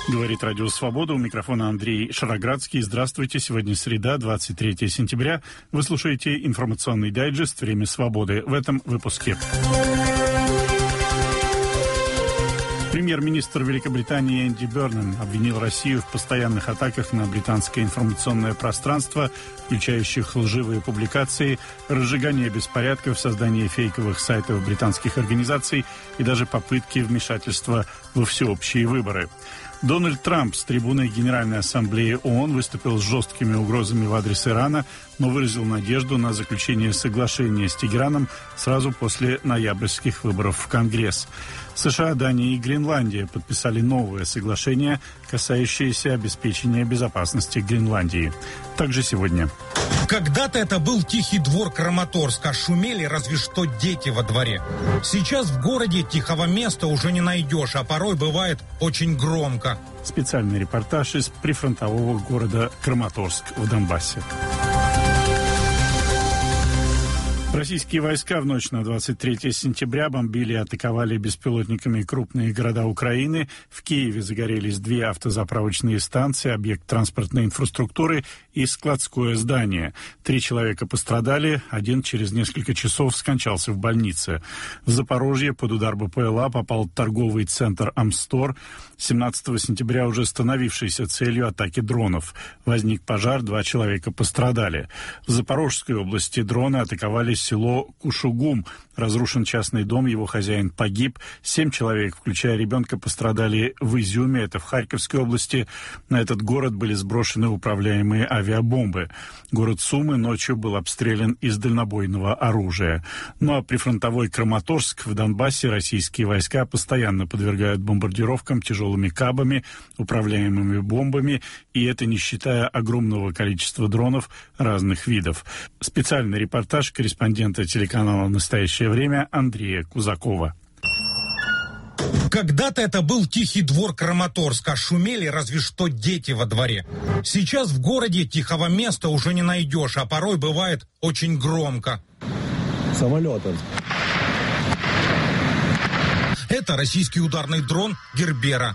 Говорит Радио Свобода. У микрофона Андрей Шароградский. Здравствуйте. Сегодня среда, 23 сентября. Вы слушаете информационный дайджест «Время свободы». В этом выпуске. Премьер-министр Великобритании Энди Бернем обвинил Россию в постоянных атаках на британское информационное пространство, включающих лживые публикации, разжигание беспорядков, создание фейковых сайтов британских организаций и даже попытки вмешательства во всеобщие выборы. Дональд Трамп с трибуны Генеральной Ассамблеи ООН выступил с жесткими угрозами в адрес Ирана, но выразил надежду на заключение соглашения с Тегераном сразу после ноябрьских выборов в Конгресс. США, Дания и Гренландия подписали новое соглашение, касающееся обеспечения безопасности Гренландии. Также сегодня. Когда-то это был тихий двор Краматорска, шумели разве что дети во дворе. Сейчас в городе тихого места уже не найдешь, а порой бывает очень громко. Специальный репортаж из прифронтового города Краматорск в Донбассе. Российские войска в ночь на 23 сентября бомбили и атаковали беспилотниками крупные города Украины. В Киеве загорелись 2 автозаправочные станции, объект транспортной инфраструктуры и складское здание. 3 человека пострадали, 1 через несколько часов скончался в больнице. В Запорожье под удар БПЛА попал торговый центр «Амстор», 17 сентября уже становившийся целью атаки дронов. Возник пожар, 2 человека пострадали. В Запорожской области дроны атаковали село Кушугум. Разрушен частный дом, его хозяин погиб. 7 человек, включая ребенка, пострадали в Изюме, это в Харьковской области. На этот город были сброшены управляемые авиабомбы. Город Сумы ночью был обстрелян из дальнобойного оружия. Ну а прифронтовой Краматорск в Донбассе российские войска постоянно подвергают бомбардировкам тяжелыми кабами, управляемыми бомбами, и это не считая огромного количества дронов разных видов. Специальный репортаж корреспондента телеканала «Настоящее время» Андрея Кузакова. Когда-то это был тихий двор Краматорска, шумели разве что дети во дворе. Сейчас в городе тихого места уже не найдешь, а порой бывает очень громко. Самолеты. Это российский ударный дрон «Гербера».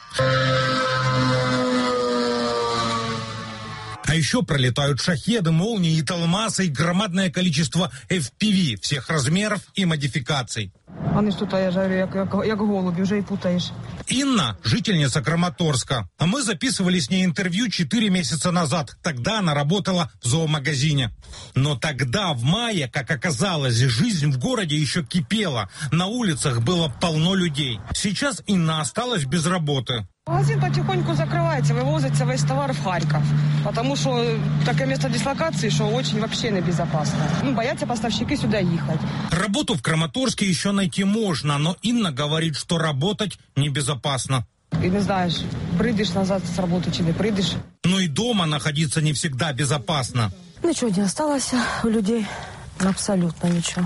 А еще пролетают шахеды, молнии и талмасы, и громадное количество FPV всех размеров и модификаций. Они что-то, я жарю, как голуби, уже и путаешь. Инна – жительница Краматорска. А мы записывали с ней интервью 4 месяца назад. Тогда она работала в зоомагазине. Но тогда, в мае, как оказалось, жизнь в городе еще кипела. На улицах было полно людей. Сейчас Инна осталась без работы. Магазин потихоньку закрывается, вывозится весь товар в Харьков. Потому что такое место дислокации, что очень вообще небезопасно. Боятся поставщики сюда ехать. Работу в Краматорске еще найти можно, но Инна говорит, что работать небезопасно. И не знаешь, придешь назад с работы чи не придешь. Но и дома находиться не всегда безопасно. Ничего не осталось у людей. Абсолютно ничего.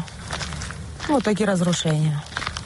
Вот такие разрушения.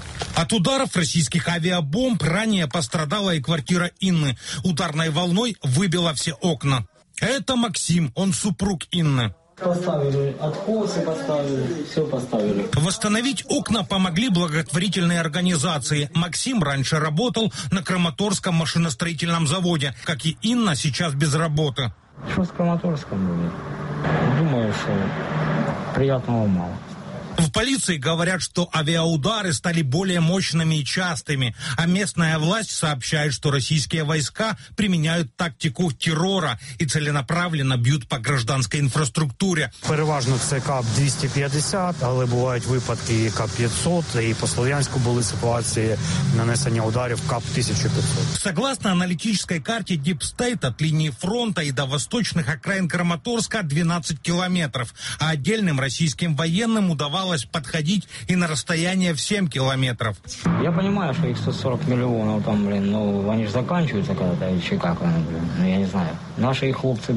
От ударов российских авиабомб ранее пострадала и квартира Инны. Ударной волной выбило все окна. Это Максим, он супруг Инны. Поставили откосы, все поставили. Восстановить окна помогли благотворительные организации. Максим раньше работал на Краматорском машиностроительном заводе, как и Инна сейчас без работы. Что с Краматорском будет? Думаю, что приятного мало. В полиции говорят, что авиаудары стали более мощными и частыми, а местная власть сообщает, что российские войска применяют тактику террора и целенаправленно бьют по гражданской инфраструктуре. Переважно це КАП-250, але бувають випадки і КАП-500, і по Слов'янську були ситуації нанесення ударів КАП-1500. Согласно аналитической карте Deep State, от линии фронта и до восточных окраин Краматорска 12 километров, а отдельным российским военным удавалось подходить и на расстояние в 7 километров. Я понимаю, что их 140 миллионов там, но они же заканчиваются когда-то, или как, я не знаю. Наши их хлопцы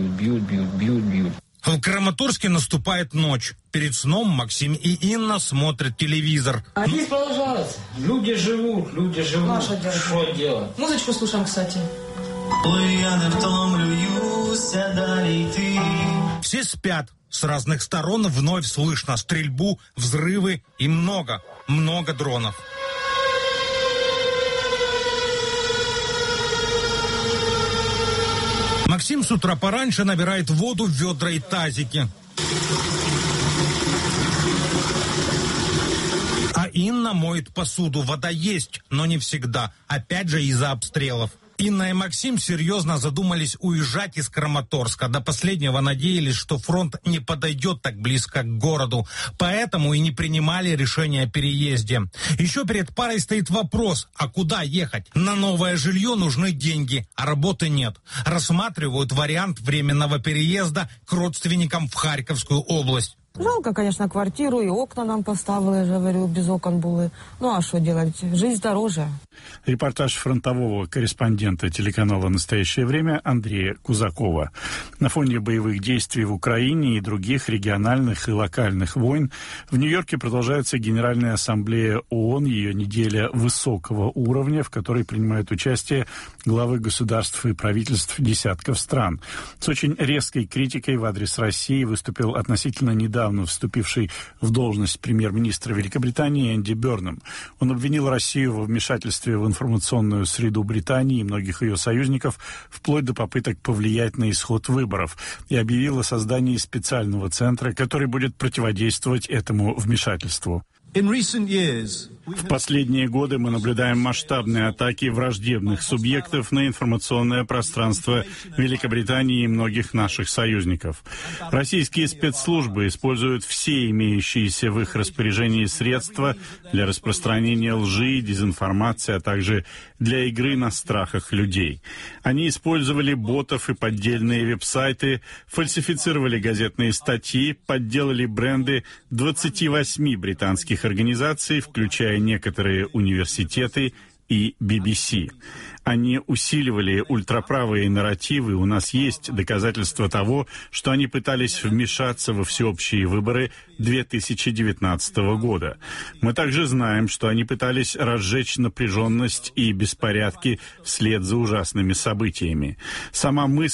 бьют. В Краматорске наступает ночь. Перед сном Максим и Инна смотрят телевизор. Жизнь продолжается. Люди живут. Что делать? Музычку слушаем, кстати. Все спят. С разных сторон вновь слышно стрельбу, взрывы и много дронов. Максим с утра пораньше набирает воду в ведра и тазики. А Инна моет посуду. Вода есть, но не всегда. Опять же из-за обстрелов. Инна и Максим серьезно задумались уезжать из Краматорска. До последнего надеялись, что фронт не подойдет так близко к городу. Поэтому и не принимали решение о переезде. Еще перед парой стоит вопрос, а куда ехать? На новое жилье нужны деньги, а работы нет. Рассматривают вариант временного переезда к родственникам в Харьковскую область. Жалко, конечно, квартиру, и окна нам поставили, я же говорю, без окон были. Ну, а что делать? Жизнь дороже. Репортаж фронтового корреспондента телеканала «Настоящее время» Андрея Кузакова. На фоне боевых действий в Украине и других региональных и локальных войн в Нью-Йорке продолжается Генеральная ассамблея ООН, ее неделя высокого уровня, в которой принимают участие главы государств и правительств десятков стран. С очень резкой критикой в адрес России выступил относительно недавно вступивший в должность премьер-министра Великобритании Энди Бернем. Он обвинил Россию во вмешательстве в информационную среду Британии и многих ее союзников, вплоть до попыток повлиять на исход выборов, и объявил о создании специального центра, который будет противодействовать этому вмешательству. В последние годы мы наблюдаем масштабные атаки враждебных субъектов на информационное пространство Великобритании и многих наших союзников. Российские спецслужбы используют все имеющиеся в их распоряжении средства для распространения лжи и дезинформации, а также для игры на страхах людей. Они использовали ботов и поддельные веб-сайты, фальсифицировали газетные статьи, подделали бренды 28 британских организаций, включая некоторые университеты и BBC. Они усиливали ультраправые нарративы. У нас есть доказательства того, что они пытались вмешаться во всеобщие выборы 2019 года. Мы также знаем, что они пытались разжечь напряженность и беспорядки вслед за ужасными событиями. Сама мысль